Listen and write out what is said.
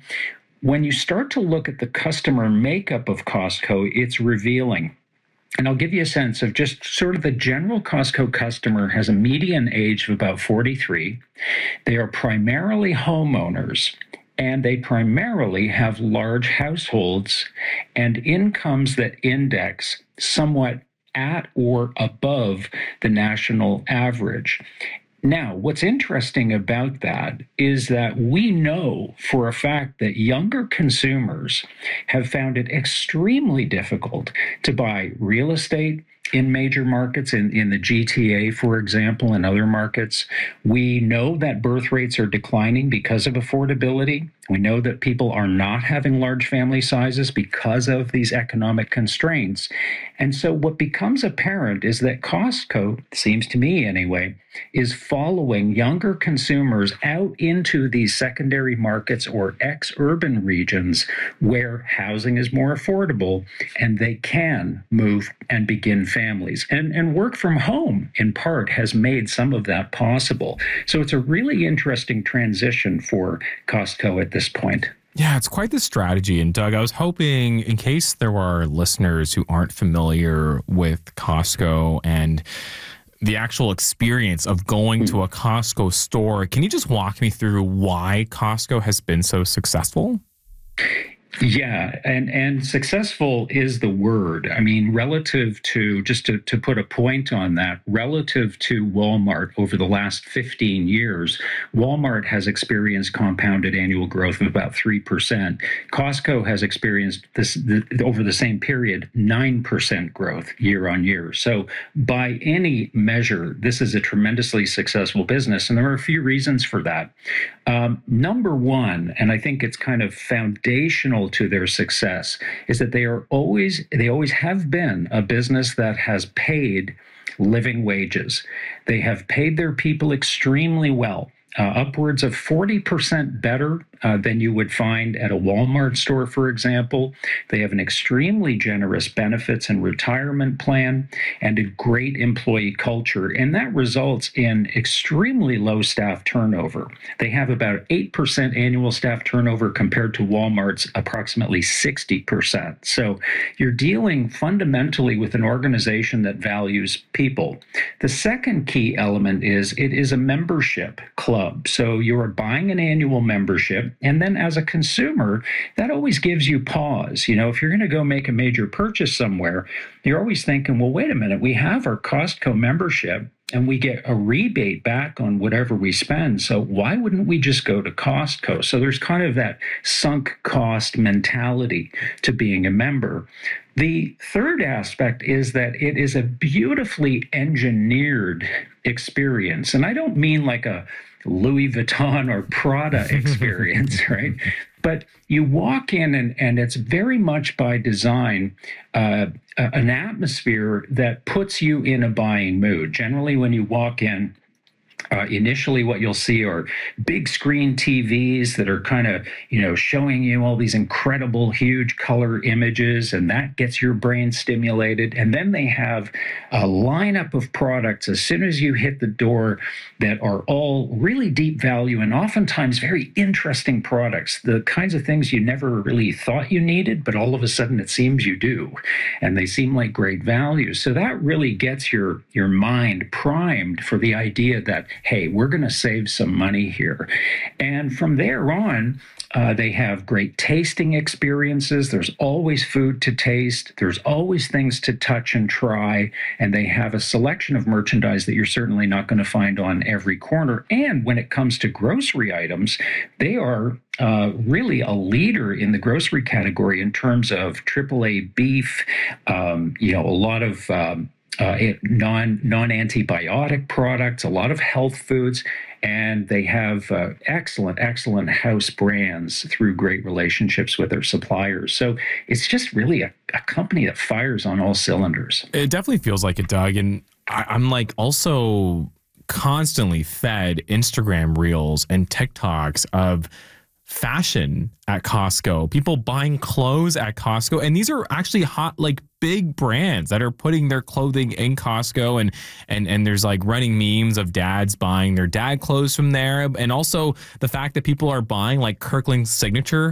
when you start to look at the customer makeup of Costco, it's revealing. And I'll give you a sense of just sort of the general Costco customer has a median age of about 43. They are primarily homeowners, and they primarily have large households and incomes that index somewhat at or above the national average. Now, what's interesting about that is that we know for a fact that younger consumers have found it extremely difficult to buy real estate in major markets, in the GTA, for example, and other markets. We know that birth rates are declining because of affordability. We know that people are not having large family sizes because of these economic constraints. And so what becomes apparent is that Costco, seems to me anyway, is following younger consumers out into these secondary markets or ex-urban regions where housing is more affordable and they can move and begin families. And work from home, in part, has made some of that possible. So it's a really interesting transition for Costco at this point. Yeah, it's quite the strategy. And Doug, I was hoping, in case there are listeners who aren't familiar with Costco and the actual experience of going to a Costco store, can you just walk me through why Costco has been so successful? Yeah, and successful is the word. I mean, relative to, just to put a point on that, relative to Walmart over the last 15 years, Walmart has experienced compounded annual growth of about 3%. Costco has experienced this over the same period, 9% growth year on year. So by any measure, this is a tremendously successful business, and there are a few reasons for that. Number one, and I think it's kind of foundational to their success, is that they always have been a business that has paid living wages. They have paid their people extremely well. Upwards of 40% better than you would find at a Walmart store, for example. They have an extremely generous benefits and retirement plan and a great employee culture, and that results in extremely low staff turnover. They have about 8% annual staff turnover compared to Walmart's approximately 60%. So you're dealing fundamentally with an organization that values people. The second key element is it is a membership club. So you are buying an annual membership, and then as a consumer, that always gives you pause. You know, if you're going to go make a major purchase somewhere, you're always thinking, well, wait a minute, we have our Costco membership and we get a rebate back on whatever we spend. So why wouldn't we just go to Costco? So there's kind of that sunk cost mentality to being a member. The third aspect is that it is a beautifully engineered experience. And I don't mean like a Louis Vuitton or Prada experience, right? But you walk in and it's very much by design an atmosphere that puts you in a buying mood. Generally, when you walk in, initially what you'll see are big screen TVs that are kind of, showing you all these incredible, huge color images, and that gets your brain stimulated. And then they have a lineup of products as soon as you hit the door that are all really deep value and oftentimes very interesting products, the kinds of things you never really thought you needed, but all of a sudden it seems you do. And they seem like great value. So that really gets your mind primed for the idea that, hey, we're going to save some money here. And from there on, they have great tasting experiences. There's always food to taste. There's always things to touch and try. And they have a selection of merchandise that you're certainly not going to find on every corner. And when it comes to grocery items, they are really a leader in the grocery category in terms of AAA beef, a lot of non-antibiotic products, a lot of health foods, and they have excellent house brands through great relationships with their suppliers. So it's just really a company that fires on all cylinders. It definitely feels like it, Doug. And I'm like also constantly fed Instagram reels and TikToks of fashion at Costco, people buying clothes at Costco. And these are actually hot, like big brands that are putting their clothing in Costco. And there's like running memes of dads buying their dad clothes from there. And also the fact that people are buying like Kirkland's signature